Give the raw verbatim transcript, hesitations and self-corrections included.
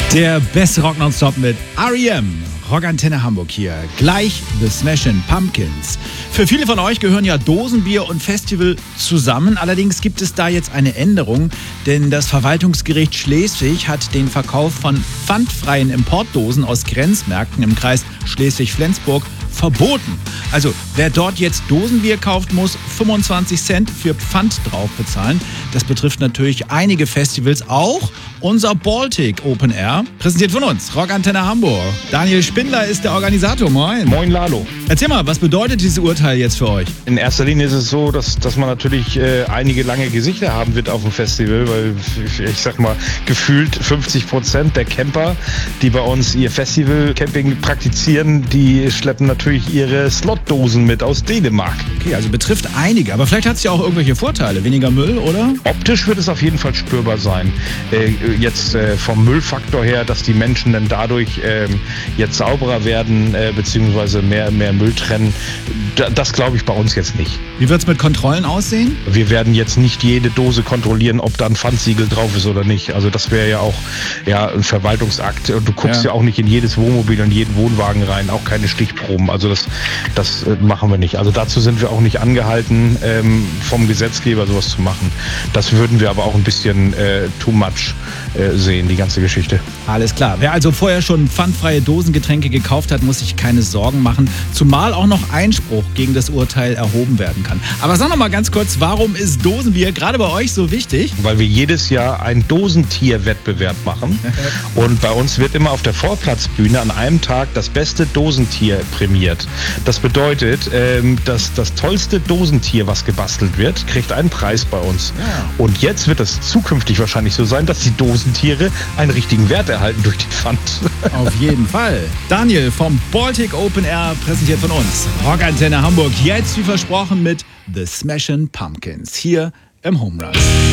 Der beste Rock nonstop mit R E M. Rockantenne Hamburg hier. Gleich The Smashing Pumpkins. Für viele von euch gehören ja Dosenbier und Festival zusammen. Allerdings gibt es da jetzt eine Änderung, denn das Verwaltungsgericht Schleswig hat den Verkauf von pfandfreien Importdosen aus Grenzmärkten im Kreis Schleswig-Flensburg verboten. Also wer dort jetzt Dosenbier kauft, muss fünfundzwanzig Cent für Pfand drauf bezahlen. Das betrifft natürlich einige Festivals, auch unser Baltic Open Air, präsentiert von uns, Rockantenne Hamburg. Daniel Spindler ist der Organisator. Moin. Moin Lalo. Erzähl mal, was bedeutet dieses Urteil jetzt für euch? In erster Linie ist es so, dass, dass man natürlich äh, einige lange Gesichter haben wird auf dem Festival, weil ich, ich sag mal, gefühlt fünfzig Prozent der Camper, die bei uns ihr Festival-Camping praktizieren, die schleppen natürlich ihre Slotdosen mit aus Dänemark. Okay, also betrifft einige, aber vielleicht hat es ja auch irgendwelche Vorteile. Weniger Müll, oder? Optisch wird es auf jeden Fall spürbar sein. Äh, jetzt äh, vom Müllfaktor her, dass die Menschen dann dadurch äh, jetzt sauberer werden, äh, beziehungsweise mehr, mehr Müll trennen, da, das glaube ich bei uns jetzt nicht. Wie wird es mit Kontrollen aussehen? Wir werden jetzt nicht jede Dose kontrollieren, ob da ein Pfandsiegel drauf ist oder nicht. Also das wäre ja auch ja, ein Verwaltungsakt. Und du guckst ja. ja auch nicht in jedes Wohnmobil und jeden Wohnwagen rein, auch keine Stichproben. Also das, das äh, machen wir nicht. Also dazu sind wir auch nicht angehalten, ähm, vom Gesetzgeber sowas zu machen. Das würden wir aber auch ein bisschen äh, too much äh, sehen, die ganze Geschichte. Alles klar. Wer also vorher schon pfandfreie Dosengetränke gekauft hat, muss sich keine Sorgen machen. Zumal auch noch Einspruch gegen das Urteil erhoben werden kann. Aber sag noch mal ganz kurz, warum ist Dosenbier gerade bei euch so wichtig? Weil wir jedes Jahr einen Dosentierwettbewerb machen. Und bei uns wird immer auf der Vorplatzbühne an einem Tag das beste Dosentier prämiert. Das bedeutet, ähm, dass das tollste Dosentier, was gebastelt wird, kriegt einen Preis bei uns. Ja. Und jetzt wird es zukünftig wahrscheinlich so sein, dass die Dosentiere einen richtigen Wert erhalten durch den Pfand. Auf jeden Fall. Daniel vom Baltic Open Air, präsentiert von uns. Rockantenne Hamburg, jetzt wie versprochen mit The Smashing Pumpkins hier im Home Run.